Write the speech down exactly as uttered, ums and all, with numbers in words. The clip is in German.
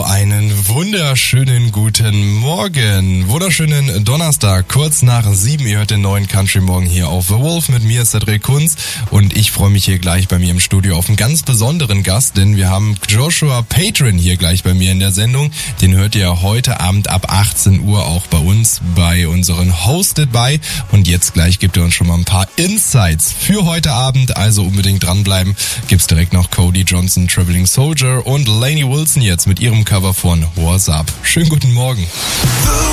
einen wunderschönen guten Morgen. Wunderschönen Donnerstag, kurz nach sieben. Ihr hört den neuen Country Morgen hier auf The Wolf. Mit mir ist Cedric Kunz und ich freue mich hier gleich bei mir im Studio auf einen ganz besonderen Gast, denn wir haben Joshua Patron hier gleich bei mir in der Sendung. Den hört ihr heute Abend ab achtzehn Uhr auch bei uns, bei unseren Hosted By. Und jetzt gleich gibt er uns schon mal ein paar Insights für heute Abend, also unbedingt dranbleiben. Gibt's direkt noch Cody Johnson, Traveling Soldier und Lainey Wilson jetzt mit ihrem Cover von What's Up. Schönen guten Morgen.